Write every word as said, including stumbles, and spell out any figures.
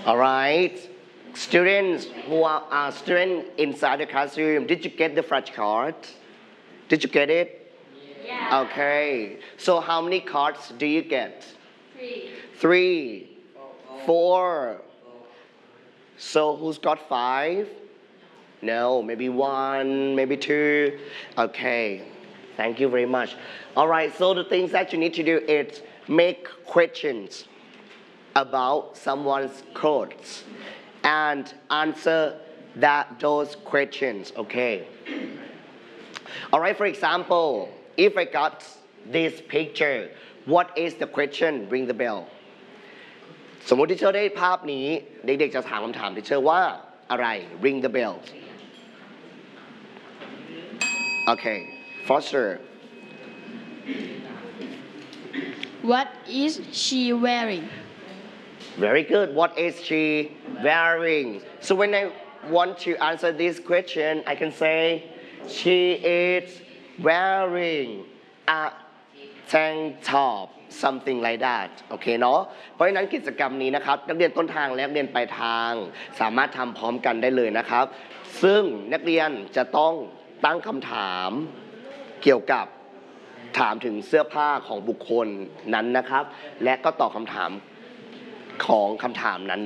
All right. Students who are uh, students inside the classroom, did you get the flashcard? Did you get it? Yeah. Okay. So how many cards do you get? Three. Three. Four. So who's got five? No, maybe one, maybe two. Okay. Thank you very much. All right. So the things that you need to do is make questions about someone's codes and answer that those questions. Okay. All right. For example, if I got this picture, what is the question? Ring the bell. สมมติที่เชอร์ได้ภาพนี้เด็กๆจะถามคำถามที่เชอร์ว่าอะไร Ring the bell. Okay. Foster. What is she wearing? Very good. What is she wearing? So when I want to answer this question, I can say she is wearing a tank top, something like that. โอเคเนาะเพราะฉะนั้นกิจกรรมนี้นะครับนักเรียนต้นทางและนักเรียนปลายทางสามารถทำพร้อมกันได้เลยนะครับซึ่งนักเรียนจะต้องตั้งคำถามเกี่ยวกับถามถึงเสื้อผ้าของบุคคลนั้นนะครับและก็ตอบคำถามของคำถามนั้น